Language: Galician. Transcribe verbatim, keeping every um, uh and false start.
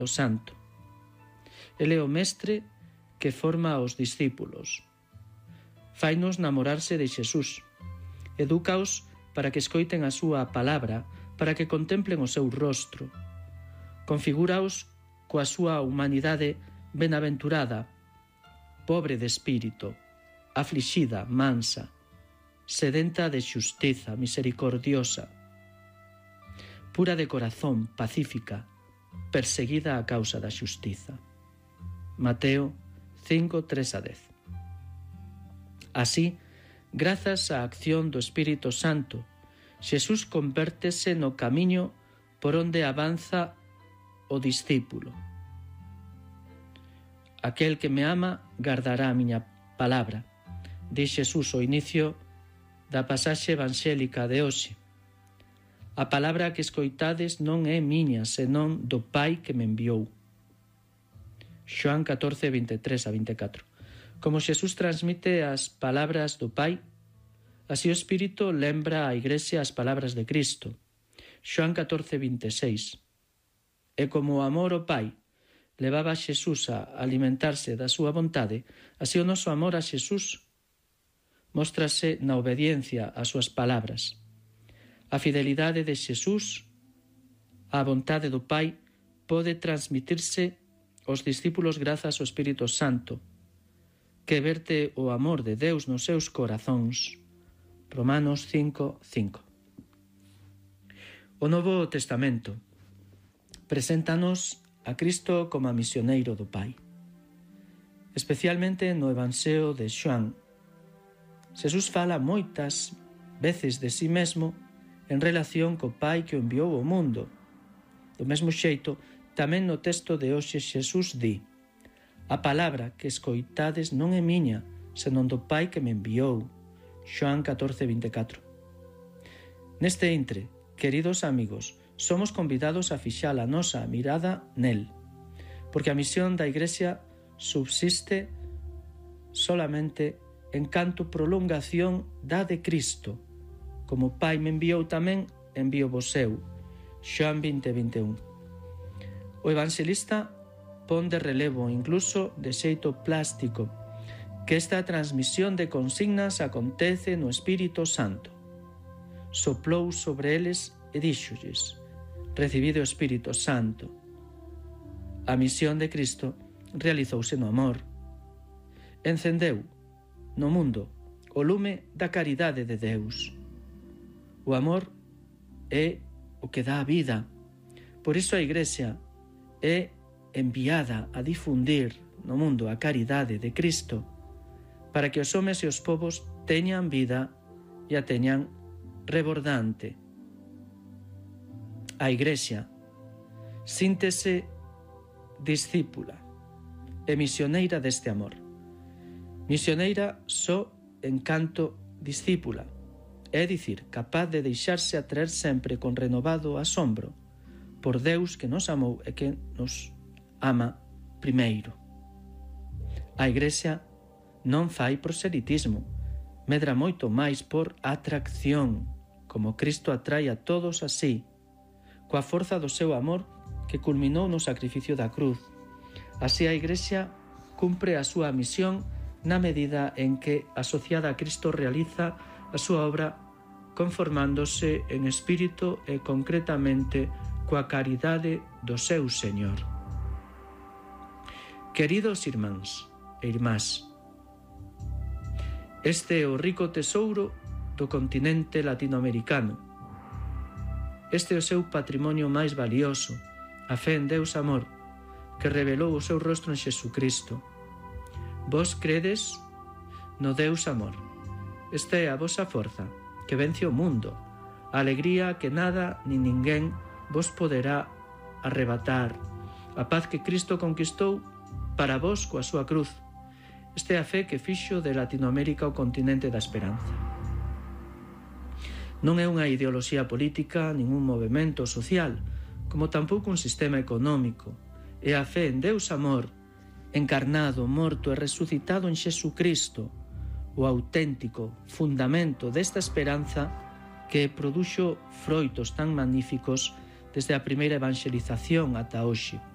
Santo. Ele é o mestre que forma os discípulos. Fainos namorarse de Xesús. Edúcaos para que escoiten a súa palabra, para que contemplen o seu rostro. Configúraos coa súa humanidade benaventurada, pobre de espírito, aflixida, mansa, sedenta de xustiza, misericordiosa, pura de corazón, pacífica, perseguida a causa da xustiza. Mateo cinco, tres a dez. Así, grazas á acción do Espírito Santo, Xesús convértese no camiño por onde avanza o discípulo. Aquel que me ama gardará a miña palabra, di Xesús ao inicio da pasaxe evanxélica de hoxe. A palabra que escoitades non é miña, senón do Pai que me enviou. Xoán catorce, veintitrés a veinticuatro. Como Xesús transmite as palabras do Pai, así o Espírito lembra á Igrexa as palabras de Cristo. Xoán catorce, veintiséis. E como o amor ao Pai levaba a Xesús a alimentarse da súa vontade, así o noso amor a Xesús móstrase na obediencia ás súas palabras. A fidelidade de Xesús á vontade do Pai pode transmitirse aos discípulos grazas ao Espírito Santo, que verte o amor de Deus nos seus corazóns. Romanos cinco, cinco. O Novo Testamento preséntanos a Cristo como a misioneiro do Pai. Especialmente no Evanxeo de Xoán, Xesús fala moitas veces de si mesmo en relación co Pai que o enviou ao mundo. Do mesmo xeito, tamén no texto de hoxe Xesús di: a palabra que escoitades non é miña, senón do Pai que me enviou. Xoán catorce, veinticuatro. Neste intre, queridos amigos, somos convidados a fixar a nosa mirada nel, porque a misión da Igrexa subsiste solamente en canto prolongación da de Cristo. Como o Pai me enviou tamén, envío vos eu. Xoán vinte, veintiún. O evanxelista pon de relevo, incluso de xeito plástico, que esta transmisión de consignas acontece no Espírito Santo. Soplou sobre eles e díxolles: recibide o Espírito Santo. A misión de Cristo realizouse no amor. Encendeu no mundo o lume da caridade de Deus. O amor é o que dá a vida. Por iso a Igrexa é enviada a difundir no mundo a caridade de Cristo, para que os homes e os povos teñan vida e a teñan rebordante. A Igrexa síntese discípula e misioneira deste amor. Misioneira só en canto discípula, é dicir, capaz de deixarse atraer sempre con renovado asombro por Deus que nos amou e que nos ama primeiro. A Igrexa non fai proselitismo, medra moito máis por atracción, como Cristo atrae a todos así, coa forza do seu amor que culminou no sacrificio da cruz. Así a Igrexa cumpre a súa misión na medida en que, asociada a Cristo, realiza a súa obra conformándose en espírito e concretamente coa caridade do seu Señor. Queridos irmáns e irmás, este é o rico tesouro do continente latinoamericano. Este é o seu patrimonio máis valioso, a fe en Deus amor, que revelou o seu rostro en Xesucristo. Vos credes no Deus amor. Esta é a vosa forza, que vence o mundo, a alegría que nada ni ninguén vos poderá arrebatar, a paz que Cristo conquistou para vos coa súa cruz. Esta é a fe que fixo de Latinoamérica o continente da esperanza. Non é unha ideoloxía política, nin un movimento social, como tampouco un sistema económico. É a fe en Deus amor, encarnado, morto e resucitado en Xesucristo, o auténtico fundamento desta esperanza que produxo froitos tan magníficos desde a primeira evangelización ata hoxe.